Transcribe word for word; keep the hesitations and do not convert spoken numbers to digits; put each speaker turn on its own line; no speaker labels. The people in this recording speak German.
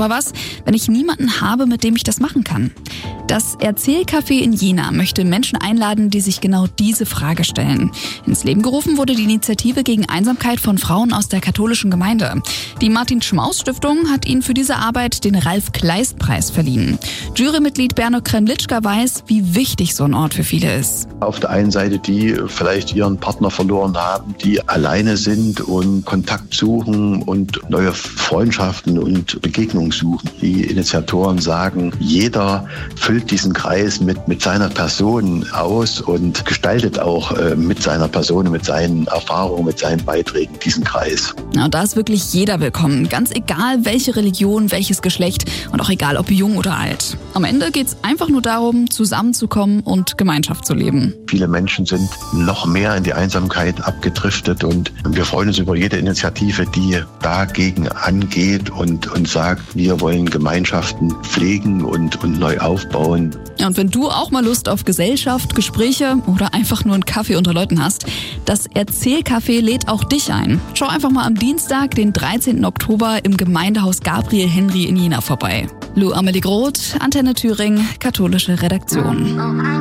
Aber was, wenn ich niemanden habe, mit dem ich das machen kann? Das Erzählcafé in Jena möchte Menschen einladen, die sich genau diese Frage stellen. Ins Leben gerufen wurde die Initiative gegen Einsamkeit von Frauen aus der katholischen Gemeinde. Die Martin-Schmaus-Stiftung hat ihnen für diese Arbeit den Ralf-Kleist-Preis verliehen. Jurymitglied Berno Kremlitschka weiß, wie wichtig so ein Ort für viele ist.
Auf der einen Seite die vielleicht ihren Partner verloren haben, die alleine sind und Kontakt suchen und neue Freundschaften und Begegnungen suchen. Die Initiatoren sagen, jeder füllt diesen Kreis mit, mit seiner Person aus und gestaltet auch äh, mit seiner Person, mit seinen Erfahrungen, mit seinen Beiträgen diesen Kreis.
Ja, da ist wirklich jeder willkommen, ganz egal welche Religion, welches Geschlecht und auch egal ob jung oder alt. Am Ende geht es einfach nur darum, zusammenzukommen und Gemeinschaft zu leben.
Viele Menschen sind noch mehr in die Einsamkeit abgedriftet und wir freuen uns über jede Initiative, die dagegen angeht und, und sagt, wir wollen Gemeinschaften pflegen und, und neu aufbauen.
Ja, und wenn du auch mal Lust auf Gesellschaft, Gespräche oder einfach nur einen Kaffee unter Leuten hast, das Erzählcafé lädt auch dich ein. Schau einfach mal am Dienstag, den dreizehnten Oktober im Gemeindehaus Gabriel Henry in Jena vorbei. Lou Amelie Groth, Antenne Thüringen, katholische Redaktion.